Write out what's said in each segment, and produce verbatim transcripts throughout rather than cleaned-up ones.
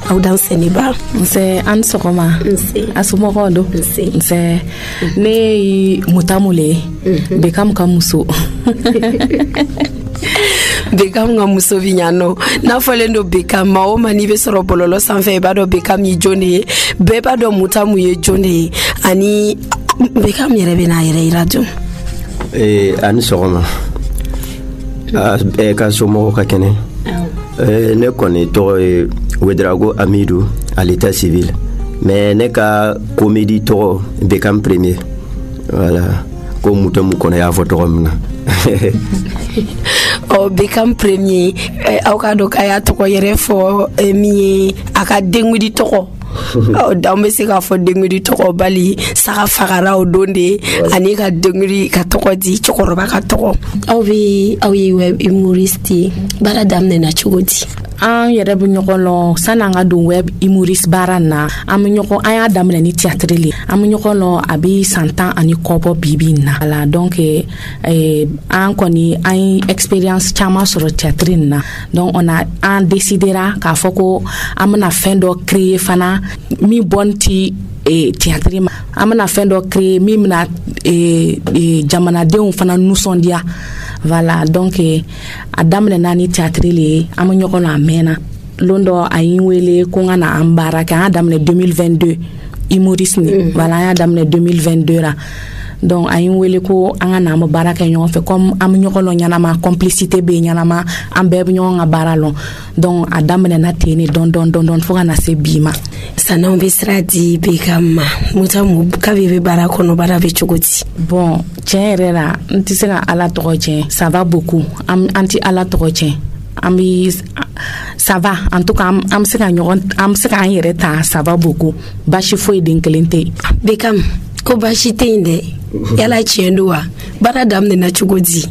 aw dan seniba nse an sokoma nse asumogo do nse nse ne mutamule bekam kamuso Bekam nga muso vinyano na folendo Bekam ma o mani be soro bololo sanfɛ ba do Bekam yi jone be ba do mutamu ye jone ani Bekam yɛrɛ bɛ na yɛrɛ ira dun eh ani sɔgɔma eh ka somɔgɔw ka kɛnɛ eh ne kɔni tɔgɔ ye Wedrago Amidou à l'état civil mais ne ka comédie tɔgɔ Bekam premier voilà ko mutamu kɔnɔ y'a fɔ tɔgɔ min na o Bekam premier aw ka do kaya tɔgɔ yɛrɛ fɔ mi aka dengudi tɔgɔ o da me se ka fɔ dengudi tɔgɔ bali saga fagara o donde ani ka dengudi ka tɔgɔ di cɛkɔrɔba ka tɔgɔ aw bi aw ye web humoriste bara damne na cogodi an yɛrɛ bɛ ɲɔgɔn lɔn san'an ka don web humoriste baara na an bɛ ɲɔgɔn an y'a daminɛ ni théâtre le an bɛ ɲɔgɔn lɔn a bɛ san tan ani kɔ bɔ bi-bi in na voilà donc eh, an kɔni an ye expérience caman sɔrɔ théâtre in na donc on a an décidera k'a fɔ ko an bɛna fɛn dɔ créer fana min bɔn ti eh, théâtre ma an bɛna fɛn dɔ créer min bɛna eh, eh, jamanadenw fana nisɔndiya voilà donc eh, a daminɛna ni théâtre le ye an bɛ ɲɔgɔn na a mɛnna lon dɔ a yi n wele ko n ka na an baara kɛ an y'a daminɛ deux mille vingt-deux humorisme mm. voilà an y'a daminɛ deux mille vingt-deux la donc a yi n wele ko an ka na an bɛ baara kɛ ɲɔgɔn fɛ comme an bɛ ɲɔgɔn lɔn ɲɛnama complicité bɛ yen ɲɛnama an bɛɛ bɛ ɲɔgɔn ka baara lɔn donc a daminɛna ten ne dɔn dɔn dɔn dɔn fo ka na se bi ma san'anw bɛ sira di Bekam ma mutamu kabi bɛ baara kɔnɔ baara bɛ cogo di bon tiɲɛ yɛrɛ la n tɛ se ka ala tɔgɔ tiɲɛ ça va beaucoup an tɛ ala tɔgɔ tiɲɛ an bɛ ça va en tout cas an bɛ se ka ɲɔgɔn an bɛ se k'an yɛrɛ ta ça va beaucoup baasi foyi den kelen tɛ yen Bekam ko baasi tɛ yen dɛ yala tiɲɛ don wa baara daminɛna cogo di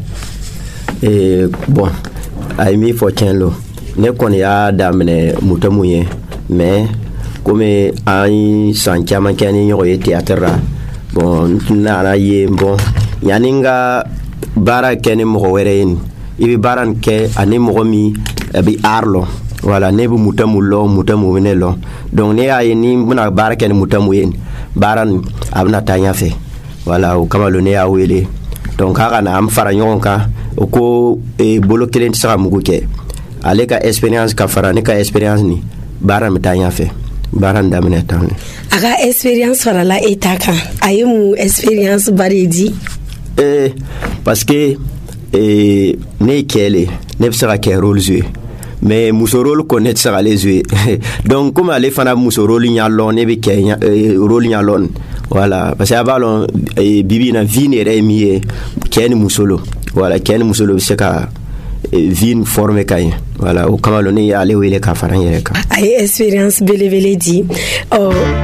eh bon a ye min fɔ tiɲɛ lo ne kɔni y'a daminɛ mutamu ye mais komi an ye san caman kɛ ni ɲɔgɔn ye théâtre la bon n nana ye bon yanni n ka baara kɛ ni mɔgɔ wɛrɛ ye i bɛ baara nin kɛ ani mɔgɔ min a bɛ art lɔn voilà ne bɛ mutamu lɔn mutamu bɛ ne lɔn donc ne y'a ye ni n bɛna baara kɛ ni mutamu ye baara nin a bɛna taa ɲɛfɛ voilà o kama lo ne y'a wele donc k'a ka na an fara ɲɔgɔn kan o ko bolo kelen tɛ se ka mugu kɛ ale ka expérience ka fara ne ka expérience ni baara bɛ taa ɲɛfɛ baara daminɛ tan a ka expérience farala e ta kan a ye mun expérience bari di eh parce que eh ne kɛle ne bɛ se ka kɛ rôle jouer mais muso rôle ko ne tɛ se ka ale jouer donc comme ale fana muso rôle ɲa lɔn ne bɛ kɛ rôle ɲa lɔn voilà parce que a b'a lɔn bibi na vie yɛrɛ ye min ye cɛ ni muso lo voilà cɛ ni muso lo bɛ se ka vie former ka ɲɛ voilà o kama lo ne y'ale wele ka fara n yɛrɛ kan a ye expérience belebele di ɔ